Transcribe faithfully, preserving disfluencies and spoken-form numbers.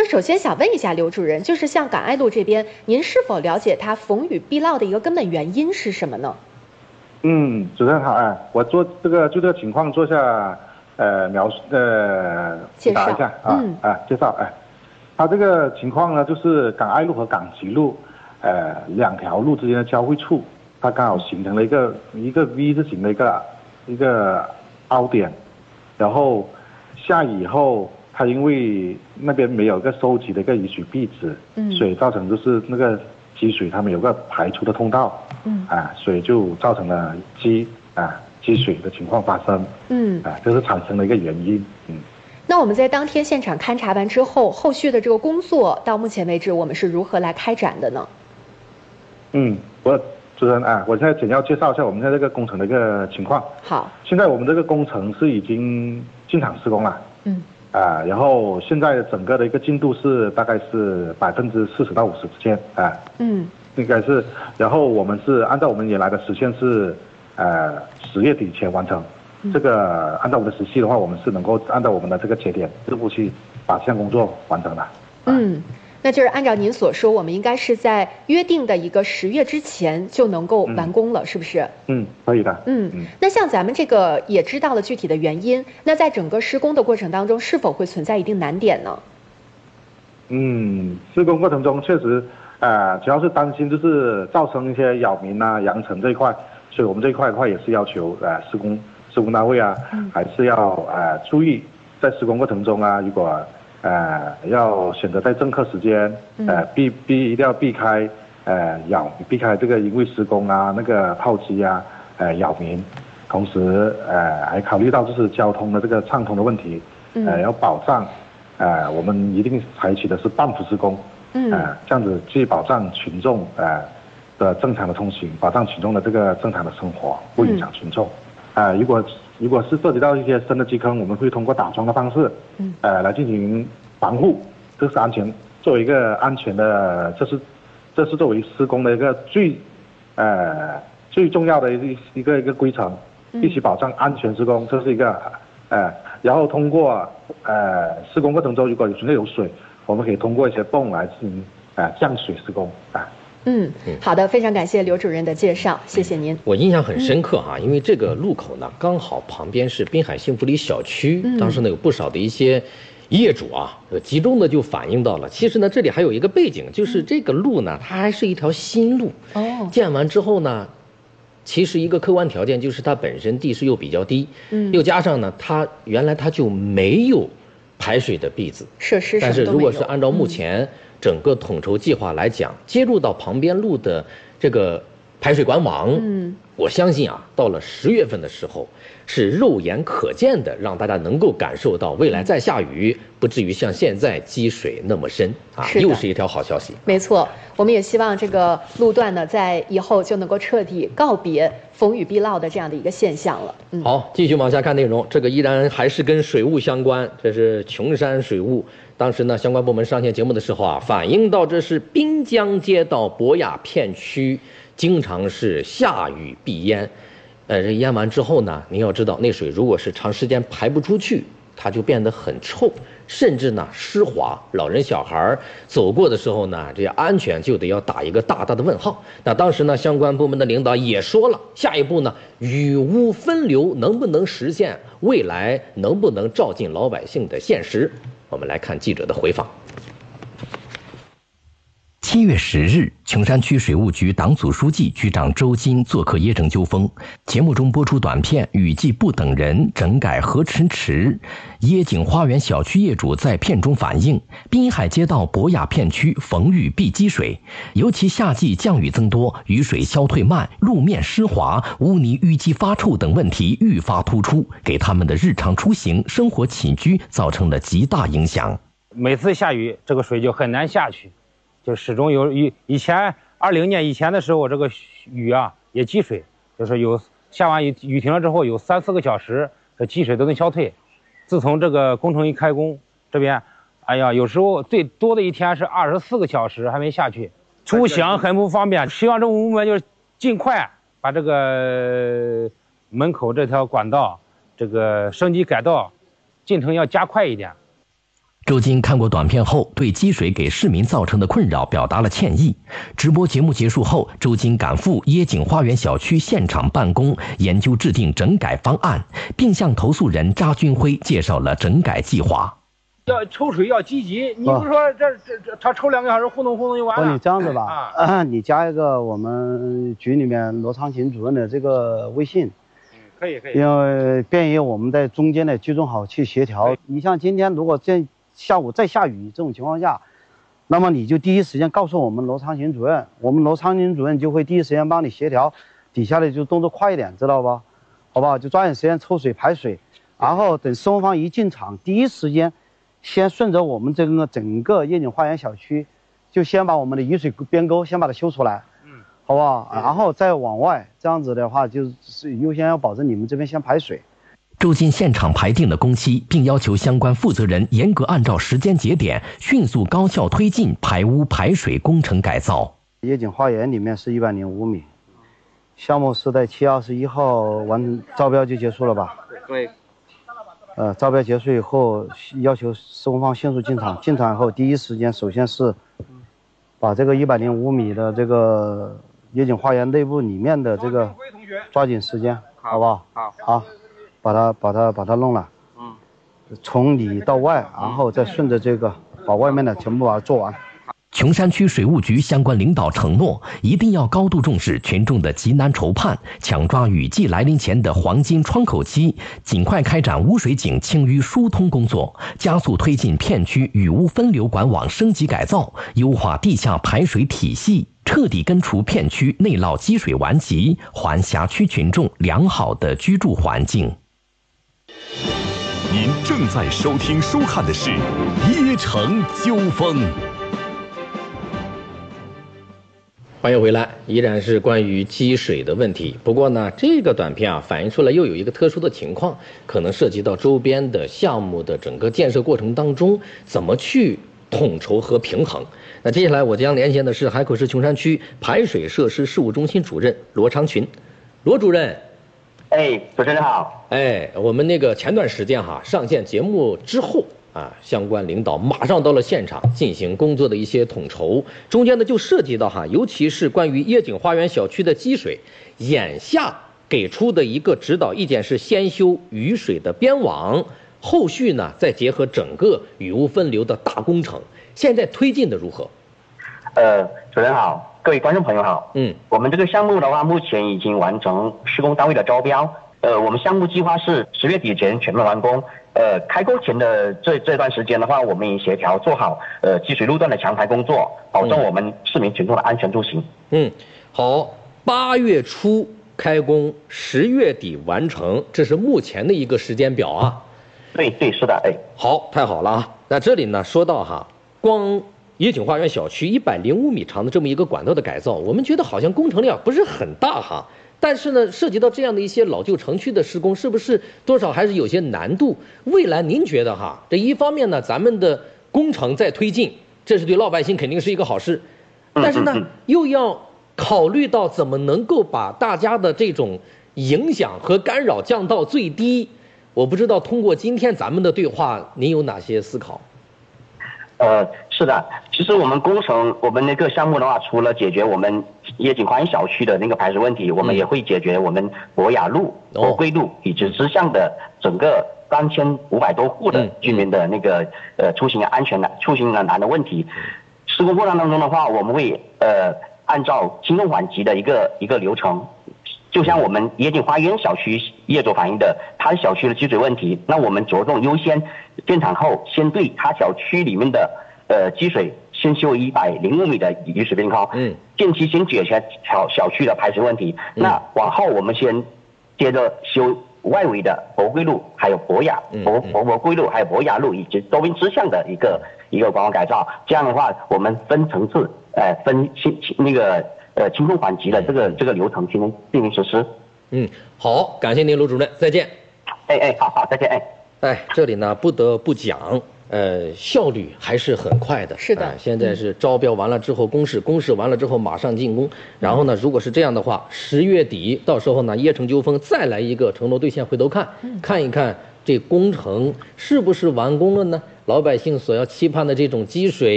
首先想问一下刘主任，就是像港爱路这边，您是否了解它逢雨必涝的一个根本原因是什么呢？ 嗯，主持人好，哎，我做这个就这个情况做下呃描述呃介绍答一下啊、 嗯、 啊介绍哎，它这个情况呢，就是港爱路和港吉路呃两条路之间的交汇处，它刚好形成了一个一个 V 字形的一个一个凹点，然后下雨以后。它因为那边没有一个收集的一个雨水壁纸，嗯，所以造成就是那个积水，它们有个排出的通道，嗯，啊，所以就造成了积啊积水的情况发生，嗯，啊，这是产生的一个原因，嗯。 那我们在当天现场勘察完之后，后续的这个工作到目前为止，我们是如何来开展的呢？ 嗯，我主持人啊，我现在简要介绍一下我们在这个工程的一个情况。 好， 现在我们这个工程是已经进场施工了，嗯。啊，然后现在整个的一个进度是大概是百分之四十到五十之间啊，嗯，应该是，然后我们是按照我们原来的时限是，呃，十月底前完成，嗯、这个按照我们的时期的话，我们是能够按照我们的这个节点日步去把这项工作完成的。啊、 嗯，那就是按照您所说，我们应该是在约定的一个十月之前就能够完工了，嗯、是不是？ 嗯，可以的。 嗯，嗯那像咱们这个也知道了具体的原因，那在整个施工的过程当中，是否会存在一定难点呢？ 嗯，施工过程中确实，呃，主要是担心就是造成一些扰民啊、扬尘这一块，所以我们这一块的话也是要求呃施工施工单位啊，嗯、还是要呃注意在施工过程中啊，如果呃要选择在正课时间，呃避避一定要避开呃扰避开这个因为施工啊那个炮击啊呃扰民，同时呃还考虑到就是交通的这个畅通的问题，呃要保障。呃，我们一定采取的是半幅施工，嗯，呃，这样子既保障群众呃的正常的通行，保障群众的这个正常的生活，不影响群众。啊、嗯呃，如果如果是涉及到一些深的基坑，我们会通过打桩的方式，嗯，呃，来进行防护，这是安全，作为一个安全的，这是这是作为施工的一个最呃最重要的一一个一个规程，必须保障安全施工，这是一个呃。然后通过呃施工过程中，如果有存在有水，我们可以通过一些泵来进行呃降水施工啊。 嗯，好的，非常感谢刘主任的介绍，谢谢您。 我印象很深刻哈、啊，因为这个路口呢，刚好旁边是滨海幸福里小区，嗯、当时呢有不少的一些业主啊，集中的就反映到了，其实呢这里还有一个背景，就是这个路呢，它还是一条新路，哦，建完之后呢。其实一个客观条件就是它本身地势又比较低，嗯，又加上呢，它原来它就没有排水的壁子设施， 但是如果是按照目前整个统筹计划来讲，嗯、接入到旁边路的这个排水管网，嗯，我相信啊，到了十月份的时候，是肉眼可见的，让大家能够感受到未来再下雨不至于像现在积水那么深啊，又是一条好消息。 没错，我们也希望这个路段呢，在以后就能够彻底告别逢雨必涝的这样的一个现象了。嗯， 好，继续往下看内容，这个依然还是跟水务相关，这是琼山水务。当时呢，相关部门上线节目的时候啊，反映到这是滨江街道博雅片区。经常是下雨必淹，呃，这淹完之后呢，您要知道，那水如果是长时间排不出去，它就变得很臭，甚至呢湿滑，老人小孩走过的时候呢，这安全就得要打一个大大的问号。那当时呢，相关部门的领导也说了，下一步呢，雨污分流能不能实现，未来能不能照进老百姓的现实？我们来看记者的回访。 七月十日，琼山区水务局党组书记、局长周金做客椰城纠纷。节目中播出短片《雨季不等人，整改何迟迟》。椰景花园小区业主在片中反映，滨海街道博雅片区逢雨必积水，尤其夏季降雨增多，雨水消退慢，路面湿滑，污泥淤积发臭等问题愈发突出，给他们的日常出行、生活起居造成了极大影响。 每次下雨，这个水就很难下去。就始终有以以前二零年以前的时候，这个雨啊也积水，就是有下完雨雨停了之后，有三四个小时，这积水都能消退。自从这个工程一开工，这边，哎呀，有时候最多的一天是二十四个小时还没下去，出行很不方便。希望政府部门就是尽快把这个门口这条管道这个升级改道进程要加快一点。 周金看过短片后，对积水给市民造成的困扰表达了歉意。直播节目结束后，周金赶赴椰景花园小区现场办公，研究制定整改方案，并向投诉人查军辉介绍了整改计划。 要抽水要积极，你不是说这这这他抽两个小时糊弄糊弄就完了？ 你这样子吧，啊啊、你加一个我们局里面罗长琴主任的这个微信。 可以可以， 因为便于我们在中间的集中好去协调。你像今天如果这下午再下雨这种情况下，那么你就第一时间告诉我们罗长琴主任，我们罗长琴主任就会第一时间帮你协调，底下的就动作快一点，知道吧？好不好？就抓紧时间抽水排水，然后等施工方一进场，第一时间先顺着我们这个整个椰景花园小区，就先把我们的雨水边沟先把它修出来。好不好？然后再往外，这样子的话，就是优先要保证你们这边先排水。 周金现场排定了工期，并要求相关负责人严格按照时间节点，迅速高效推进排污排水工程改造。 椰景花园里面是一百零五米，项目是在七月二十一号完招标就结束了吧？ 对。 呃，招标结束以后，要求施工方迅速进场。进场以后，第一时间首先是把这个一百零五米的这个椰景花园内部里面的这个抓紧时间，好不好？ 好， 好，把它把它把它弄了，嗯，从里到外，然后再顺着这个把外面的全部把它做完。 琼山区水务局相关领导承诺，一定要高度重视群众的急难愁盼，抢抓雨季来临前的黄金窗口期，尽快开展污水井清淤疏通工作，加速推进片区雨污分流管网升级改造，优化地下排水体系，彻底根除片区内涝积水顽疾，还辖区群众良好的居住环境。 您正在收听收看的是《椰城纠纷》。 欢迎回来，依然是关于积水的问题。不过呢，这个短片啊反映出来又有一个特殊的情况，可能涉及到周边的项目的整个建设过程当中怎么去统筹和平衡。那接下来我将连线的是海口市琼山区排水设施事务中心主任罗长群，罗主任。 哎，主持人好。 哎，我们那个前段时间哈上线节目之后。啊，相关领导马上到了现场进行工作的一些统筹，中间呢就涉及到哈，尤其是关于椰景花园小区的积水，眼下给出的一个指导意见是先修雨水的边网，后续呢再结合整个雨污分流的大工程，现在推进的如何？ 呃，主任好，各位观众朋友好。 嗯， 我们这个项目的话，目前已经完成施工单位的招标。呃，我们项目计划是十月底前全面完工。呃，开工前的这这段时间的话，我们已协调做好呃积水路段的强排工作，保证我们市民群众的安全出行。 嗯，好，八月初开工，十月底完成，这是目前的一个时间表啊。 对对，是的，哎。 好，太好了啊！那这里呢，说到哈，光椰景花园小区一百零五米长的这么一个管道的改造，我们觉得好像工程量不是很大哈。但是呢，涉及到这样的一些老旧城区的施工，是不是多少还是有些难度？未来您觉得哈，这一方面呢，咱们的工程在推进，这是对老百姓肯定是一个好事，但是呢，又要考虑到怎么能够把大家的这种影响和干扰降到最低。我不知道通过今天咱们的对话，您有哪些思考？ 呃，是的，其实我们工程，我们那个项目的话，除了解决我们椰景花园小区的那个排水问题，我们也会解决我们博雅路、博贵路以及支项的整个三千五百多户的居民的那个呃出行安全难、出行难的问题。施工过程当中的话，我们会呃按照轻重缓急的一个一个流程。就像我们椰景花园小区业主反映的，他小区的积水问题，那我们着重优先建厂后，先对他小区里面的呃积水先修一百零五米的雨水边沟，嗯，近期先解决小小区的排水问题。嗯、那往后我们先接着修外围的博贵路，还有博雅博博博贵路，还有博雅路以及周边支项的一个一个管网改造。这样的话，我们分层次，呃，分轻那个。呃，轻重缓急的这个这个流程进行进行实施。 嗯，好，感谢您，罗主任，再见。 哎哎，好好，再见，哎。 哎，这里呢不得不讲，呃，效率还是很快的。 是的， 呃、现在是招标完了之后公示，公示完了之后马上进攻。然后呢，如果是这样的话，十月底到时候呢，椰城纠纷再来一个承诺兑现回头看，嗯、看一看。 这工程是不是完工了呢？老百姓所要期盼的这种积水